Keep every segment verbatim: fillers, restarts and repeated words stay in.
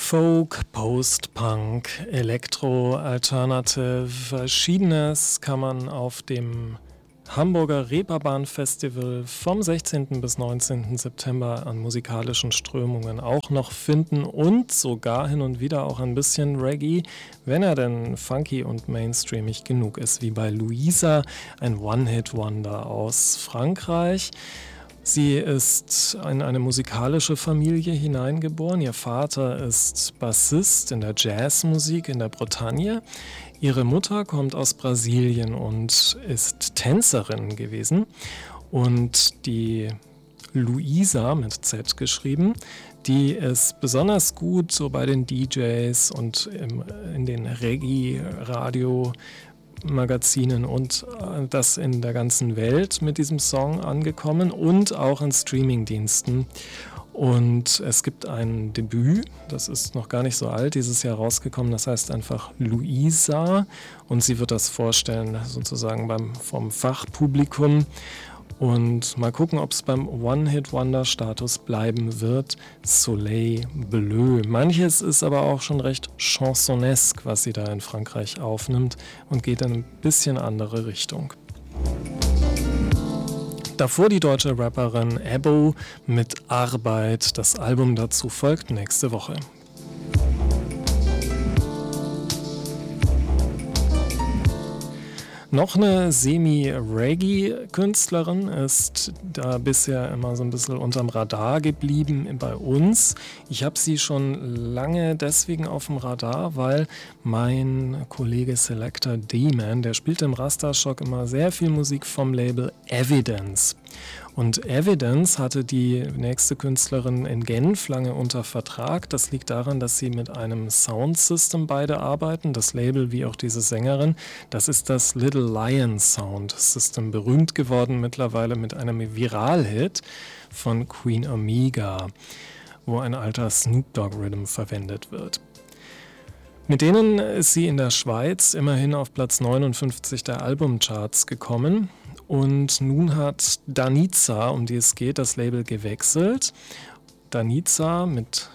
Folk, Post-Punk, Elektro, Alternative, verschiedenes kann man auf dem Hamburger Reeperbahn-Festival vom sechzehnten bis neunzehnten September an musikalischen Strömungen auch noch finden und sogar hin und wieder auch ein bisschen Reggae, wenn er denn funky und mainstreamig genug ist, wie bei Louisa, ein One-Hit-Wonder aus Frankreich. Sie ist in eine musikalische Familie hineingeboren. Ihr Vater ist Bassist in der Jazzmusik in der Bretagne. Ihre Mutter kommt aus Brasilien und ist Tänzerin gewesen. Und die Luisa, mit Z geschrieben, die ist besonders gut so bei den D Js und im, in den Reggae-Radio Magazinen und das in der ganzen Welt mit diesem Song angekommen und auch in Streamingdiensten. Und es gibt ein Debüt, das ist noch gar nicht so alt, dieses Jahr rausgekommen, das heißt einfach Luisa und sie wird das vorstellen sozusagen beim, vom Fachpublikum. Und mal gucken, ob es beim One-Hit-Wonder-Status bleiben wird. Soleil Bleu. Manches ist aber auch schon recht chansonesque, was sie da in Frankreich aufnimmt und geht in ein bisschen andere Richtung. Davor die deutsche Rapperin Ebo mit Arbeit. Das Album dazu folgt nächste Woche. Noch eine Semi-Reggae-Künstlerin ist da bisher immer so ein bisschen unterm Radar geblieben bei uns. Ich habe sie schon lange deswegen auf dem Radar, weil mein Kollege Selector D-Man, der spielt im Rastashock immer sehr viel Musik vom Label Evidence. Und Evidence hatte die nächste Künstlerin in Genf lange unter Vertrag. Das liegt daran, dass sie mit einem Soundsystem beide arbeiten, das Label wie auch diese Sängerin. Das ist das Little Lion Sound System, berühmt geworden mittlerweile mit einem Viral-Hit von Queen Omega, wo ein alter Snoop Dogg Rhythm verwendet wird. Mit denen ist sie in der Schweiz immerhin auf Platz neunundfünfzig der Albumcharts gekommen. Und nun hat Danica, um die es geht, das Label gewechselt. Danica mit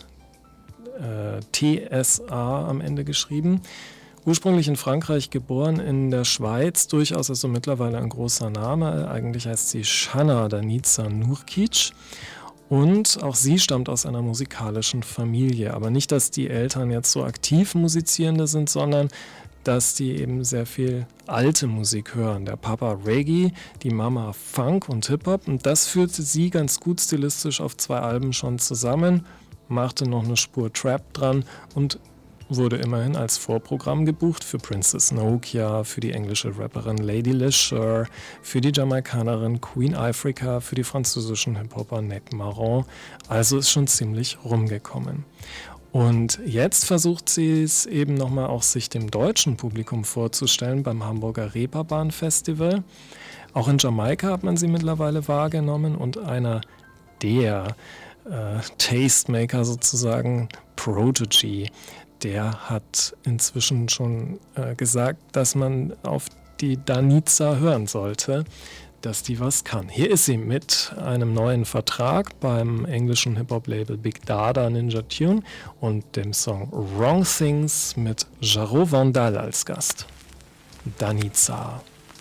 äh, T S A am Ende geschrieben. Ursprünglich in Frankreich geboren, in der Schweiz durchaus also mittlerweile ein großer Name. Eigentlich heißt sie Shanna Danica Nurkic. Und auch sie stammt aus einer musikalischen Familie. Aber nicht, dass die Eltern jetzt so aktiv Musizierende sind, sondern dass die eben sehr viel alte Musik hören. Der Papa Reggae, die Mama Funk und Hip-Hop. Und das führte sie ganz gut stilistisch auf zwei Alben schon zusammen, machte noch eine Spur Trap dran und wurde immerhin als Vorprogramm gebucht für Princess Nokia, für die englische Rapperin Lady LeSure, für die Jamaikanerin Queen Ifrica, für die französischen Hip-Hopper Nec Marron. Also ist schon ziemlich rumgekommen. Und jetzt versucht sie es eben nochmal auch sich dem deutschen Publikum vorzustellen beim Hamburger Reeperbahn Festival. Auch in Jamaika hat man sie mittlerweile wahrgenommen und einer der äh, Tastemaker sozusagen, Prodigy, der hat inzwischen schon äh, gesagt, dass man auf die Danica hören sollte, dass die was kann. Hier ist sie mit einem neuen Vertrag beim englischen Hip-Hop-Label Big Dada Ninja Tune und dem Song Wrong Things mit Jaro Vandal als Gast. Danica.